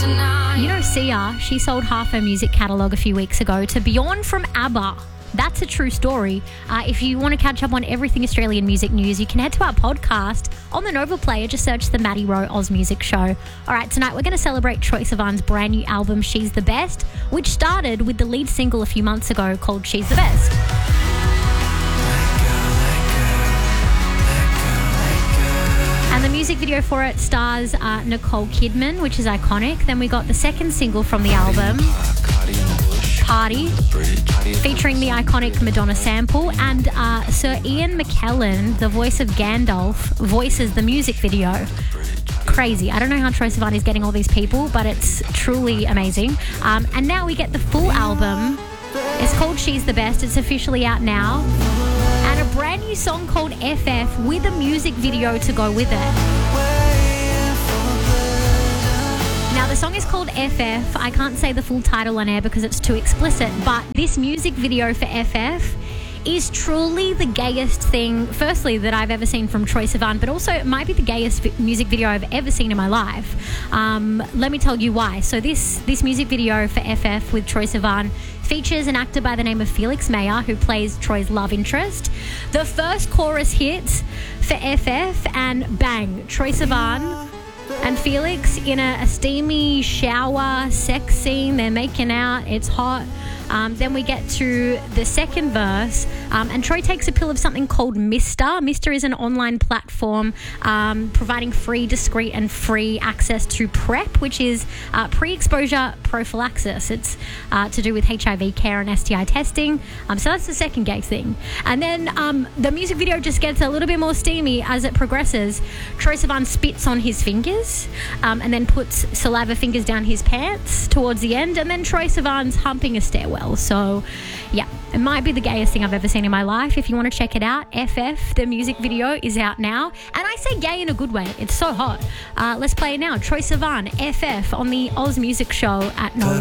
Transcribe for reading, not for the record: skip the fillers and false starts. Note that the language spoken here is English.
You know Sia, she sold half her music catalogue a few weeks ago to Bjorn from ABBA. That's a true story. If you want to catch up on everything Australian music news, you can head to our podcast on the Nova Player. Just search the Maddie Rowe Oz Music Show. All right, tonight we're going to celebrate Troye Sivan's brand new album, She's the Best, which started with the lead single a few months ago called She's the Best. And the music video for it stars Nicole Kidman, which is iconic. Then we got the second single from the album, Party, featuring the iconic Madonna sample. And Sir Ian McKellen, the voice of Gandalf, voices the music video. Crazy. I don't know how Troye Sivan is getting all these people, but it's truly amazing. And now we get the full album. It's called She's the Best. It's officially out now. And a brand new song called FF with a music video to go with it. Now, the song is called FF. I can't say the full title on air because it's too explicit, but this music video for FF is truly the gayest thing, firstly, that I've ever seen from Troye Sivan, but also it might be the gayest music video I've ever seen in my life. Let me tell you why. So this music video for FF with Troye Sivan features an actor by the name of Felix Meyer, who plays Troy's love interest. The first chorus hits for FF and bang, Troye Sivan and Felix in a steamy shower sex scene. They're making out. It's hot. Then we get to the second verse, and Troye takes a pill of something called Mr. Mr is an online platform providing free, discreet and free access to PrEP, which is pre-exposure prophylaxis. It's to do with HIV care and STI testing. So that's the second gay thing. And then the music video just gets a little bit more steamy as it progresses. Troye Sivan spits on his fingers and then puts saliva fingers down his pants towards the end, and then Troye Sivan's humping a stairwell. So, yeah, it might be the gayest thing I've ever seen in my life. If you want to check it out, FF, the music video, is out now. And I say gay in a good way. It's so hot. Let's play it now. Troye Sivan, FF, on the Oz Music Show at Nova.